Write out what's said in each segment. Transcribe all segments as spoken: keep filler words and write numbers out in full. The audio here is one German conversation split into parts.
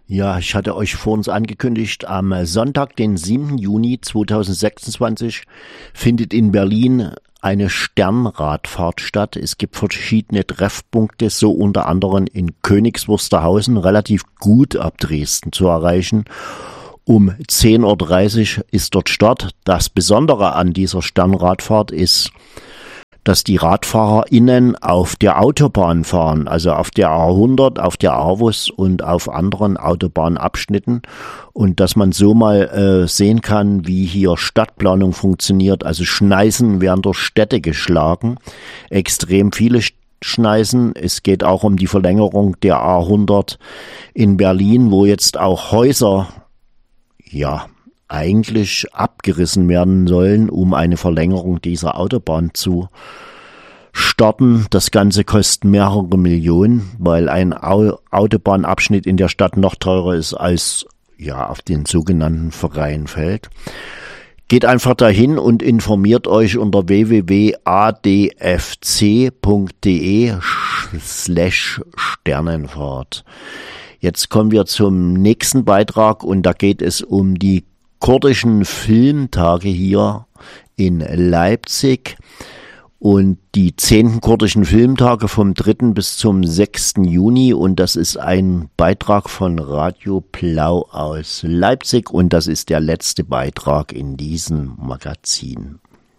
Ja, ich hatte euch vor uns angekündigt, am Sonntag, den siebten Juni zweitausendsechsundzwanzig, findet in Berlin eine Sternradfahrt statt. Es gibt verschiedene Treffpunkte, so unter anderem in Königs Wusterhausen, relativ gut ab Dresden zu erreichen. Um zehn Uhr dreißig ist dort Start. Das Besondere an dieser Sternradfahrt ist, dass die RadfahrerInnen auf der Autobahn fahren, also auf der A hundert, auf der AWUS und auf anderen Autobahnabschnitten, und dass man so mal äh, sehen kann, wie hier Stadtplanung funktioniert. Also Schneisen werden durch Städte geschlagen, extrem viele Schneisen. Es geht auch um die Verlängerung der A hundert in Berlin, wo jetzt auch Häuser, ja, eigentlich abgerissen werden sollen, um eine Verlängerung dieser Autobahn zu starten. Das Ganze kostet mehrere Millionen, weil ein Autobahnabschnitt in der Stadt noch teurer ist als ja auf den sogenannten Freienfeld. Geht einfach dahin und informiert euch unter w w w punkt a d f c punkt d e slash Sternenfahrt. Jetzt kommen wir zum nächsten Beitrag und da geht es um die kurdischen Filmtage hier in Leipzig und die zehnten kurdischen Filmtage vom dritten bis zum sechsten Juni, und das ist ein Beitrag von Radio Blau aus Leipzig und das ist der letzte Beitrag in diesem Magazin.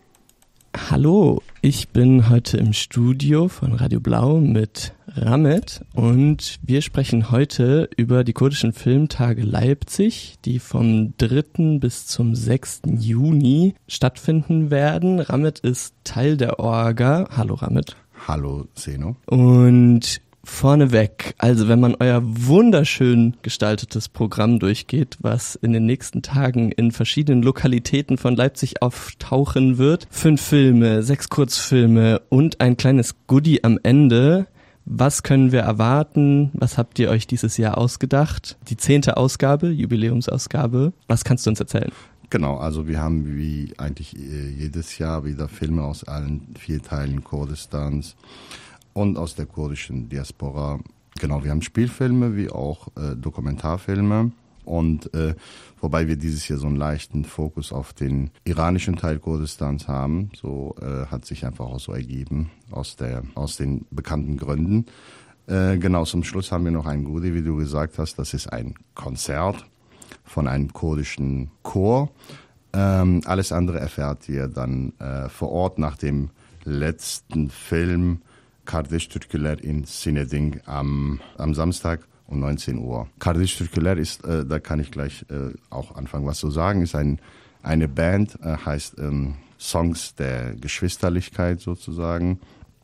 Hallo, ich bin heute im Studio von Radio Blau mit Ramet und wir sprechen heute über die kurdischen Filmtage Leipzig, die vom dritten bis zum sechsten Juni stattfinden werden. Ramet ist Teil der Orga. Hallo Ramet. Hallo Zeno. Und vorneweg, also wenn man euer wunderschön gestaltetes Programm durchgeht, was in den nächsten Tagen in verschiedenen Lokalitäten von Leipzig auftauchen wird, fünf Filme, sechs Kurzfilme und ein kleines Goodie am Ende. Was können wir erwarten? Was habt ihr euch dieses Jahr ausgedacht? Die zehnte Ausgabe, Jubiläumsausgabe. Was kannst du uns erzählen? Genau, also wir haben wie eigentlich jedes Jahr wieder Filme aus allen vier Teilen Kurdistans und aus der kurdischen Diaspora. Genau, wir haben Spielfilme wie auch äh, Dokumentarfilme. Und äh, wobei wir dieses Jahr so einen leichten Fokus auf den iranischen Teil Kurdistans haben, so äh, hat sich einfach auch so ergeben aus der aus den bekannten Gründen. Äh, genau, zum Schluss haben wir noch ein Goodie, wie du gesagt hast. Das ist ein Konzert von einem kurdischen Chor. Ähm, alles andere erfährt ihr dann äh, vor Ort nach dem letzten Film Kardeş Türküler in Sineding am, am Samstag um neunzehn Uhr. Kardeş Türküler ist, äh, da kann ich gleich äh, auch anfangen, was zu sagen, ist ein, eine Band, äh, heißt ähm, Songs der Geschwisterlichkeit sozusagen,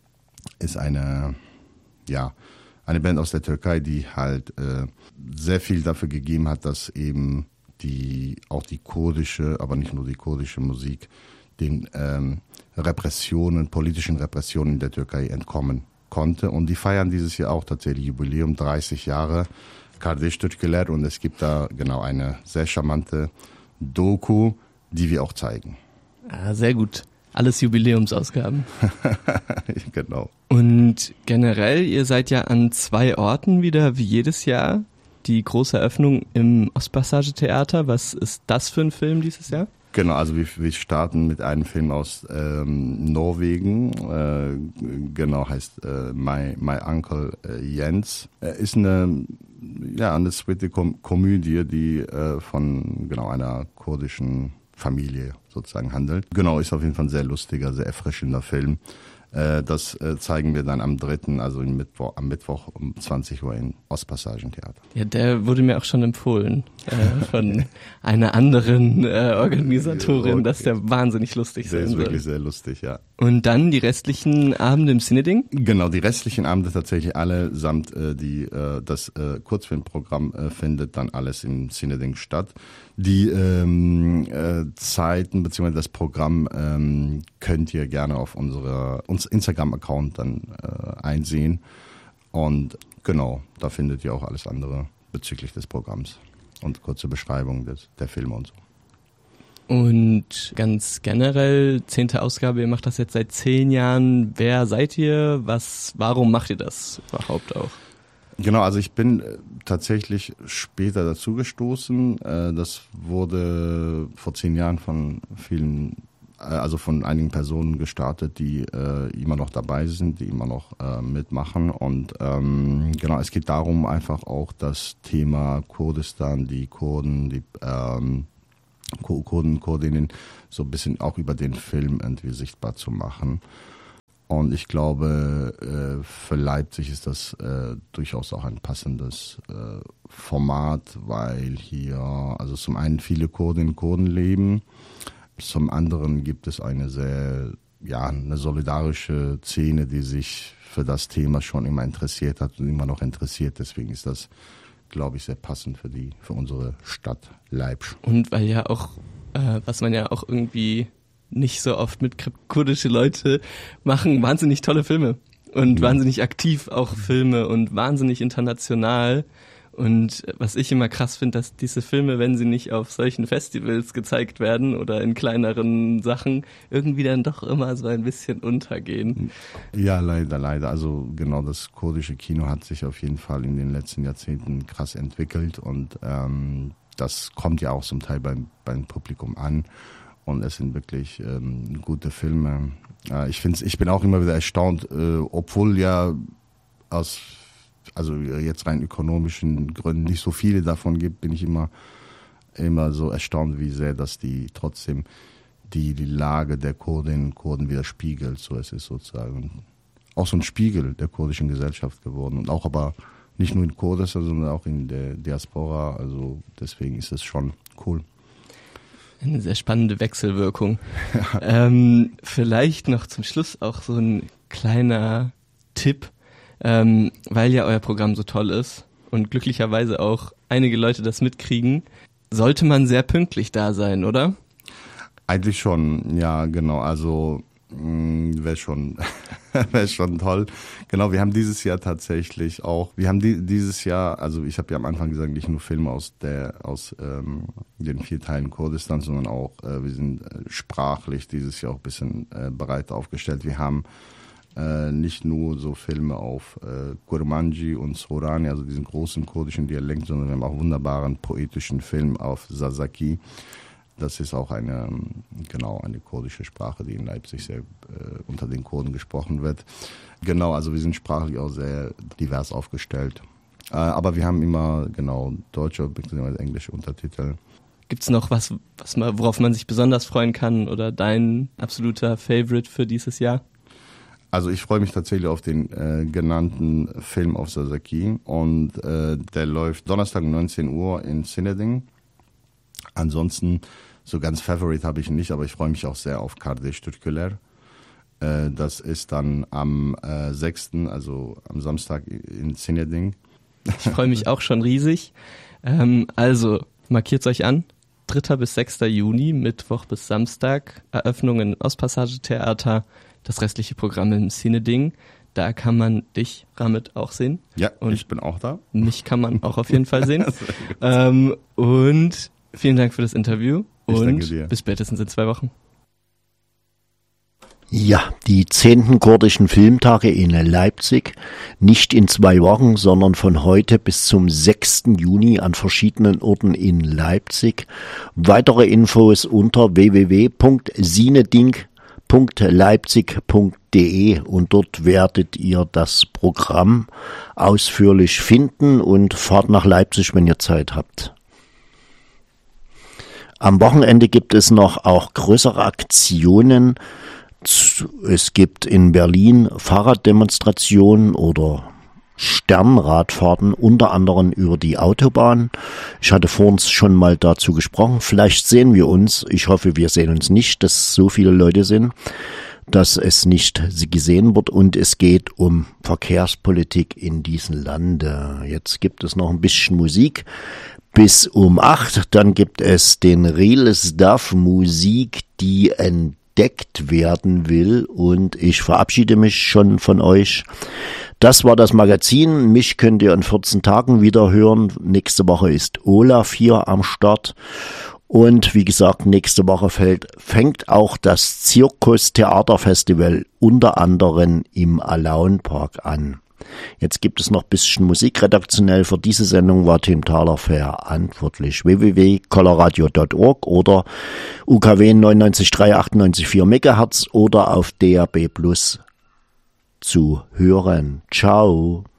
ist eine, ja, eine Band aus der Türkei, die halt äh, sehr viel dafür gegeben hat, dass eben die, auch die kurdische, aber nicht nur die kurdische Musik, den ähm, Repressionen, politischen Repressionen in der Türkei entkommen konnte. Und die feiern dieses Jahr auch tatsächlich Jubiläum, dreißig Jahre Kardeş Türküler, und es gibt da genau eine sehr charmante Doku, die wir auch zeigen. Ah, sehr gut. Alles Jubiläumsausgaben. Genau. Und generell, ihr seid ja an zwei Orten wieder, wie jedes Jahr. Die große Eröffnung im Ostpassage-Theater. Was ist das für ein Film dieses Jahr? Genau, also wir, wir starten mit einem Film aus ähm, Norwegen, äh, genau, heißt äh, My, My Uncle äh, Jens. Er ist eine, ja, eine sweete Kom- Komödie, die äh, von genau einer kurdischen Familie sozusagen handelt. Genau, ist auf jeden Fall ein sehr lustiger, sehr erfrischender Film. Äh, das äh, zeigen wir dann am dritten, also im Mittwoch, am Mittwoch um zwanzig Uhr im Ostpassagentheater. Ja, der wurde mir auch schon empfohlen äh, von einer anderen äh, Organisatorin, okay, dass der wahnsinnig lustig sein soll. Der ist wirklich sehr lustig, ja. Und dann die restlichen Abende im Sineding? Genau, die restlichen Abende tatsächlich alle samt äh, die äh, das äh, Kurzfilmprogramm äh, findet dann alles im Sineding statt. Die ähm, äh, Zeiten bzw. das Programm ähm, könnt ihr gerne auf unserer uns Instagram-Account dann äh, einsehen. Und genau, da findet ihr auch alles andere bezüglich des Programms und kurze Beschreibung des, der Filme und so. Und ganz generell, zehnte Ausgabe, ihr macht das jetzt seit zehn Jahren. Wer seid ihr? Was, warum macht ihr das überhaupt auch? Genau, also ich bin tatsächlich später dazugestoßen. Das wurde vor zehn Jahren von vielen, also von einigen Personen gestartet, die immer noch dabei sind, die immer noch mitmachen. Und ähm, genau, es geht darum, einfach auch das Thema Kurdistan, die Kurden, die ähm, Kurden, Kurdinnen so ein bisschen auch über den Film irgendwie sichtbar zu machen. Und ich glaube, für Leipzig ist das äh, durchaus auch ein passendes äh, Format, weil hier also zum einen viele Kurdinnen und Kurden leben, zum anderen gibt es eine sehr, ja, eine solidarische Szene, die sich für das Thema schon immer interessiert hat und immer noch interessiert. Deswegen ist das, glaube ich, sehr passend für die, für unsere Stadt Leipzig. Und weil ja auch, äh, was man ja auch irgendwie nicht so oft mit kurdische Leute machen wahnsinnig tolle Filme und ja. wahnsinnig aktiv auch Filme und wahnsinnig international. Und was ich immer krass finde, dass diese Filme, wenn sie nicht auf solchen Festivals gezeigt werden oder in kleineren Sachen, irgendwie dann doch immer so ein bisschen untergehen. Ja, leider, leider. Also genau, das kurdische Kino hat sich auf jeden Fall in den letzten Jahrzehnten krass entwickelt und ähm, das kommt ja auch zum Teil beim, beim Publikum an. Und es sind wirklich ähm, gute Filme. Äh, ich find's, ich bin auch immer wieder erstaunt, äh, obwohl ja aus, also jetzt rein ökonomischen Gründen nicht so viele davon gibt, bin ich immer, immer so erstaunt, wie sehr das die trotzdem die, die Lage der Kurdinnen und Kurden widerspiegelt. So, es ist sozusagen auch so ein Spiegel der kurdischen Gesellschaft geworden. Und auch aber nicht nur in Kurdistan, sondern auch in der Diaspora. Also deswegen ist es schon cool. Eine sehr spannende Wechselwirkung. ähm, vielleicht noch zum Schluss auch so ein kleiner Tipp, ähm, weil ja euer Programm so toll ist und glücklicherweise auch einige Leute das mitkriegen, sollte man sehr pünktlich da sein, oder? Eigentlich schon, ja, genau. Also wäre schon, wäre schon toll. Genau, wir haben dieses Jahr tatsächlich auch, wir haben die, dieses Jahr, also ich habe ja am Anfang gesagt, nicht nur Filme aus der, aus ähm, den vier Teilen Kurdistan, sondern auch, äh, wir sind äh, sprachlich dieses Jahr auch ein bisschen äh, breit aufgestellt. Wir haben äh, nicht nur so Filme auf äh, Kurmanji und Sorani, also diesen großen kurdischen Dialekt, sondern wir haben auch wunderbaren poetischen Film auf Sazaki. Das ist auch eine, genau, eine kurdische Sprache, die in Leipzig sehr äh, unter den Kurden gesprochen wird. Genau, also wir sind sprachlich auch sehr divers aufgestellt. Äh, aber wir haben immer, genau, deutsche bzw. englische Untertitel. Gibt's noch was, was man, worauf man sich besonders freuen kann oder dein absoluter Favorite für dieses Jahr? Also ich freue mich tatsächlich auf den äh, genannten Film auf Sazaki und äh, der läuft Donnerstag um neunzehn Uhr in Sineding. Ansonsten so ganz Favorite habe ich nicht, aber ich freue mich auch sehr auf Kardeş Türküler. Äh, das ist dann am äh, sechsten, also am Samstag in Sineding. Ich freue mich auch schon riesig. Ähm, also markiert euch an. dritter bis sechster Juni, Mittwoch bis Samstag, Eröffnungen im Ostpassage-Theater, das restliche Programm im Sineding. Da kann man dich, Ramit, auch sehen. Ja, und ich bin auch da. Mich kann man auch auf jeden Fall sehen. ähm, und vielen Dank für das Interview ich und danke dir. Bis spätestens in zwei Wochen. Ja, die zehnten kurdischen Filmtage in Leipzig, nicht in zwei Wochen, sondern von heute bis zum sechsten Juni an verschiedenen Orten in Leipzig. Weitere Infos unter w w w punkt sineding punkt leipzig punkt de und dort werdet ihr das Programm ausführlich finden und fahrt nach Leipzig, wenn ihr Zeit habt. Am Wochenende gibt es noch auch größere Aktionen. Es gibt in Berlin Fahrraddemonstrationen oder Sternradfahrten, unter anderem über die Autobahn. Ich hatte vorhin schon mal dazu gesprochen. Vielleicht sehen wir uns. Ich hoffe, wir sehen uns nicht, dass so viele Leute sind, dass es nicht gesehen wird. Und es geht um Verkehrspolitik in diesem Lande. Jetzt gibt es noch ein bisschen Musik. Bis um acht, dann gibt es den Real Stuff Musik, die entdeckt werden will und ich verabschiede mich schon von euch. Das war das Magazin, mich könnt ihr in vierzehn Tagen wieder hören. Nächste Woche ist Olaf hier am Start und wie gesagt, nächste Woche fällt, fängt auch das Zirkus Theaterfestival unter anderem im Alaun Park an. Jetzt gibt es noch ein bisschen Musik. Redaktionell für diese Sendung war Tim Thaler verantwortlich. w w w punkt coloradio punkt org oder U K W neunundneunzig Komma drei, achtundneunzig Komma vier Megahertz oder auf D A B Plus zu hören. Ciao.